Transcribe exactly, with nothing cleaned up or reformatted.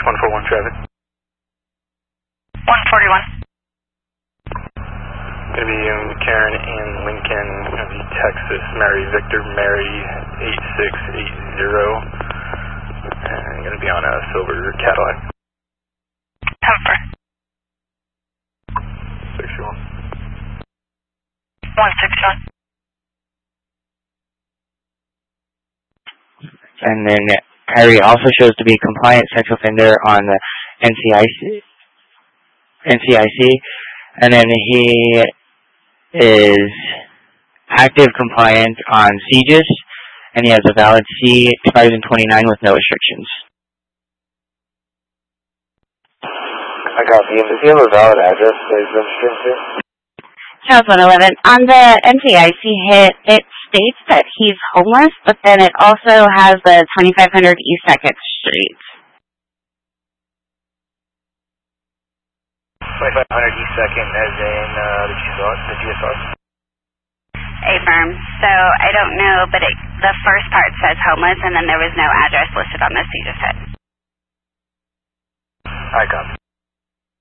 one four one traffic. one forty-one. Going to be um, Karen and Lincoln, going to be Texas, Mary Victor Mary eight six eight zero. And going to be on a silver Cadillac. Temper. sixty-one. one sixty-one. And then Harry also shows to be compliant sex offender on the N C I C. N C I C. And then he is active compliant on C G I S, and he has a valid C, expires in twenty-nine with no restrictions. I copy. Does he have a valid address that he's registered to? Charles one eleven. On the N C I C hit, it states that he's homeless, but then it also has the twenty-five hundred East second Street. twenty-five hundred East second, as in uh, the G S R? The G S R? Affirm. So I don't know, but it, the first part says homeless, and then there was no address listed on the C G I S hit. I copy.